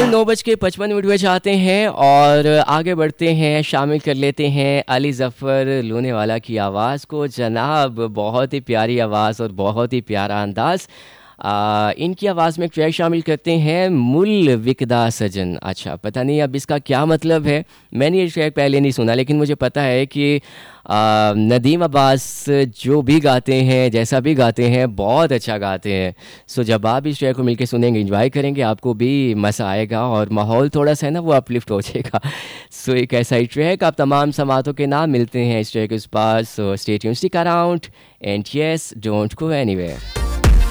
9:55 हुए जाते हैं और आगे बढ़ते हैं, शामिल कर लेते हैं अली ज़फ़र लूनेवाला की आवाज़ को। जनाब, बहुत ही प्यारी आवाज़ और बहुत ही प्यारा अंदाज़। इनकी आवाज़ में एक ट्रैक शामिल करते हैं, मुल विकदा सजन। अच्छा, पता नहीं अब इसका क्या मतलब है, मैंने ये ट्रैक पहले नहीं सुना, लेकिन मुझे पता है कि नदीम अब्बास जो भी गाते हैं, जैसा भी गाते हैं, बहुत अच्छा गाते हैं। सो जब आप इस ट्रैक को मिलकर सुनेंगे, एंजॉय करेंगे, आपको भी मज़ा आएगा और माहौल थोड़ा सा है ना वो अपलिफ्ट हो जाएगा। सो एक ऐसा ही ट्रैक आप तमाम समातों के नाम मिलते हैं इस ट्रैक के पास। So stay tuned, stick around and yes, don't go anywhere.